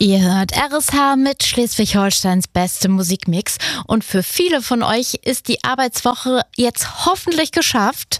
Ihr hört RSH mit Schleswig-Holsteins beste Musikmix. Und für viele von euch ist die Arbeitswoche jetzt hoffentlich geschafft.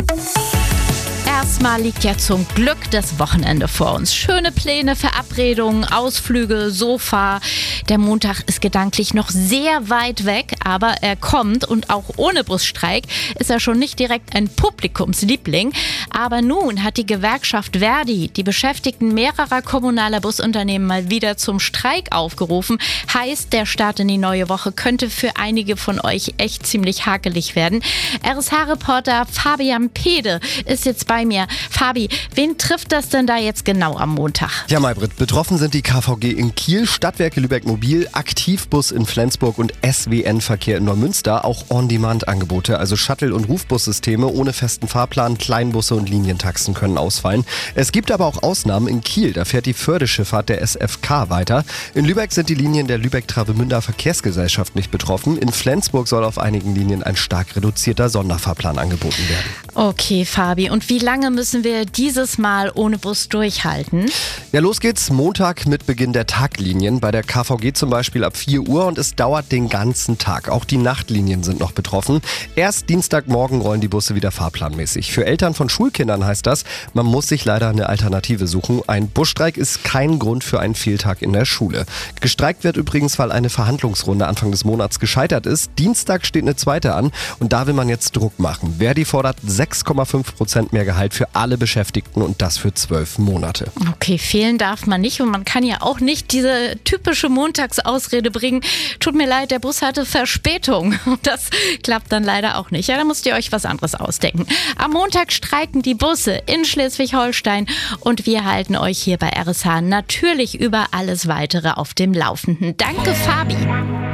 Erstmal liegt ja zum Glück das Wochenende vor uns. Schöne Pläne, Verabredungen, Ausflüge, Sofa. Der Montag ist gedanklich noch sehr weit weg, aber er kommt und auch ohne Busstreik ist er schon nicht direkt ein Publikumsliebling. Aber nun hat die Gewerkschaft Verdi die Beschäftigten mehrerer kommunaler Busunternehmen mal wieder zum Streik aufgerufen. Heißt, der Start in die neue Woche könnte für einige von euch echt ziemlich hakelig werden. RSH-Reporter Fabian Pede ist jetzt bei mir. Fabi, wen trifft das denn da jetzt genau am Montag? Ja, Maybrit, betroffen sind die KVG in Kiel, Stadtwerke Lübeck Mobil, Aktivbus in Flensburg und SWN-Verkehr in Neumünster. Auch On-Demand-Angebote, also Shuttle- und Rufbussysteme ohne festen Fahrplan, Kleinbusse und Linientaxen können ausfallen. Es gibt aber auch Ausnahmen in Kiel. Da fährt die Fördeschifffahrt der SFK weiter. In Lübeck sind die Linien der Lübeck-Travemünder Verkehrsgesellschaft nicht betroffen. In Flensburg soll auf einigen Linien ein stark reduzierter Sonderfahrplan angeboten werden. Okay, Fabi, und wie lange müssen wir dieses Mal ohne Bus durchhalten? Ja, los geht's Montag mit Beginn der Taglinien. Bei der KVG zum Beispiel ab 4 Uhr und es dauert den ganzen Tag. Auch die Nachtlinien sind noch betroffen. Erst Dienstagmorgen rollen die Busse wieder fahrplanmäßig. Für Eltern von Schulkindern heißt das, man muss sich leider eine Alternative suchen. Ein Busstreik ist kein Grund für einen Fehltag in der Schule. Gestreikt wird übrigens, weil eine Verhandlungsrunde Anfang des Monats gescheitert ist. Dienstag steht eine zweite an und da will man jetzt Druck machen. Verdi fordert 6,5% mehr Gehalt für alle Beschäftigten und das für 12 Monate. Okay, fehlen darf man nicht und man kann ja auch nicht diese typische Montagsausrede bringen. Tut mir leid, der Bus hatte Verspätung. Das klappt dann leider auch nicht. Ja, da müsst ihr euch was anderes ausdenken. Am Montag streiken die Busse in Schleswig-Holstein und wir halten euch hier bei RSH natürlich über alles Weitere auf dem Laufenden. Danke, Fabi.